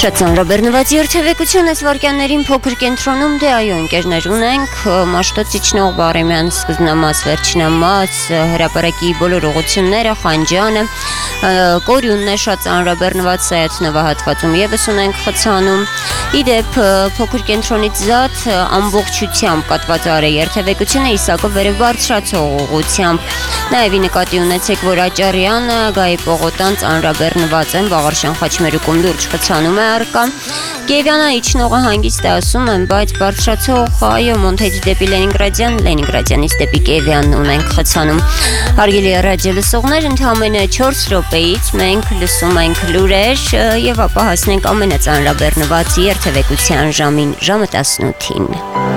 Շատ ծանրաբեռնված երթևեկություն այս վարքյաններին փոքր կենտրոնում այո ընկերներ ունենք Մաշտոց իջնող Բաղրամյան սկզբնամաս վերջնամաս հրապարակի բոլոր ուղղությունները Խանջյանը Կորյունն է շատ ծանրաբեռնված Սայաթ նավահատվածում եւս ունենք խցանում իդեպ փոքր կենտրոնից զատ ամբողջությամբ կատվածար է երթևեկությունը Իսակով վերև բարձրացող ուղղությամբ նաեւ նկատի ունեցեք որ Աճարյանը Գայի պողոտան ծանրաբեռնված են Վաղարշան Խաչմերուկում լուրջ խցանում է արկա Կիևյանը իջնողը հանգիստ է ասում են բայց բարձրացող այո Մոնթեյից դեպի Լենինգրադյանից դեպի Կիևյան ունենք խցանում Հարգելի ռադիո լսողներ ընդամենը 4 րոպեից մենք լսում ենք լուրեր եւ ապա հասնենք ամենածանրաբեռնված երթևեկության ժամին ժամը 18-ին